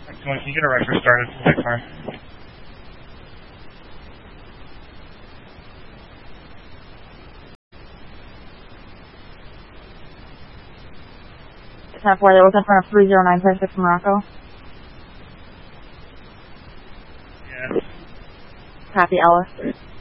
Excellent. Can you get a retro started? Next time. 10-4, they was in front of 309.6 Morocco. Yeah. Copy, Ellis.